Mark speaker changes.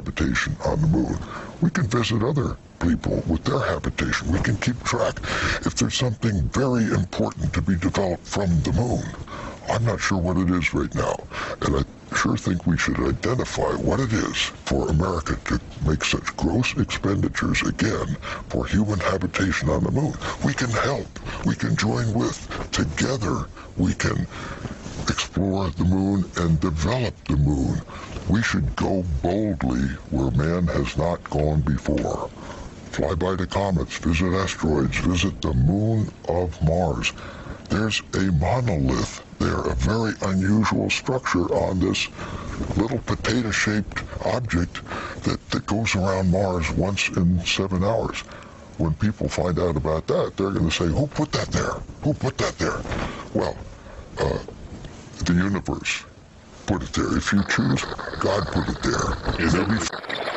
Speaker 1: habitation on the moon. We can visit other people with their habitation. We can keep track. If there's something very important to be developed from the moon, I'm not sure what it is right now. And I sure think we should identify what it is for America to make such gross expenditures again for human habitation on the moon. We can help. We can join with. Together we can explore the moon and develop the moon. We should go boldly where man has not gone before. Fly by the comets, visit asteroids, visit the moon of Mars. There's a monolith there, a very unusual structure on this little potato-shaped object that goes around Mars once in 7 hours. When people find out about that, they're going to say, who put that there? Who put that there? Well, the universe put it there. If you choose, God put it there.